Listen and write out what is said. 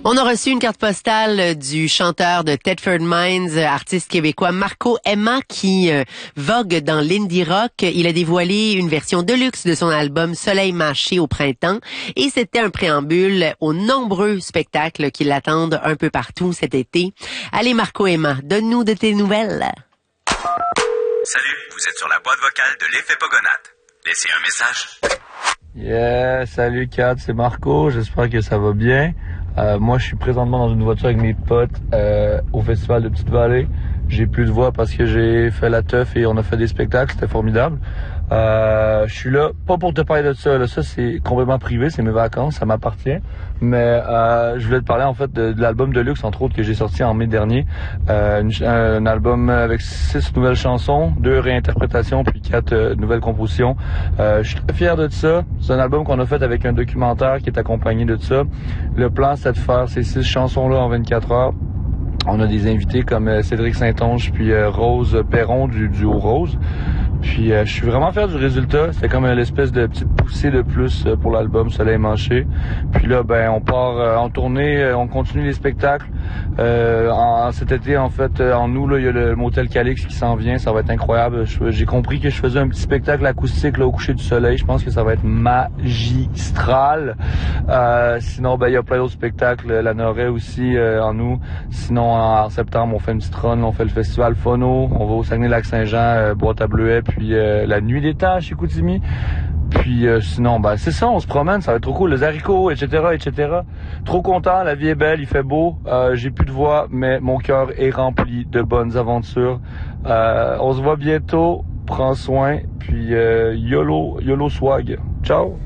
On a reçu une carte postale du chanteur de Thetford Mines, artiste québécois Marco Emma, qui vogue dans l'indie rock. Il a dévoilé une version deluxe de son album Soleil mâché au printemps, et c'était un préambule aux nombreux spectacles qui l'attendent un peu partout cet été. Allez Marco Emma, donne-nous de tes nouvelles. Salut, vous êtes sur la boîte vocale de l'Effet Pogonade. Laissez un message. Yeah, salut Kat, c'est Marco, j'espère que ça va bien. Moi, je suis présentement dans une voiture avec mes potes au festival de Petite-Vallée. J'ai plus de voix parce que j'ai fait la teuf et on a fait des spectacles, c'était formidable. Je suis là, pas pour te parler de ça, là. Ça c'est complètement privé, c'est mes vacances, ça m'appartient. Mais je voulais te parler en fait de l'album Deluxe, entre autres, que j'ai sorti en mai dernier. Un album avec 6 nouvelles chansons, 2 réinterprétations, puis 4 nouvelles compositions. Je suis très fier de ça. C'est un album qu'on a fait avec un documentaire qui est accompagné de ça. Le plan, c'est de faire ces 6 chansons-là en 24 heures. On a des invités comme Cédric Saint-Onge puis Rose Perron du duo Rose. Puis je suis vraiment fier du résultat. C'était comme une espèce de petite poussée de plus pour l'album Soleil mâché. Puis là, ben on part en tournée, on continue les spectacles. Cet été, en fait, en août, là, il y a le Motel Calix qui s'en vient. Ça va être incroyable. J'ai compris que je faisais un petit spectacle acoustique là, au coucher du soleil. Je pense que ça va être magistral. Sinon, ben il y a plein d'autres spectacles. La Noret aussi en août. Sinon, en septembre, on fait une petite run. On fait le festival Phono. On va au Saguenay-Lac-Saint-Jean, Boîte à Bleuet, puis la Nuit des Temps chez Chicoutimi. Puis sinon, ben c'est ça, on se promène, ça va être trop cool, les haricots, etc. Trop content, la vie est belle, il fait beau, j'ai plus de voix, mais mon cœur est rempli de bonnes aventures. On se voit bientôt, prends soin, puis YOLO swag. Ciao!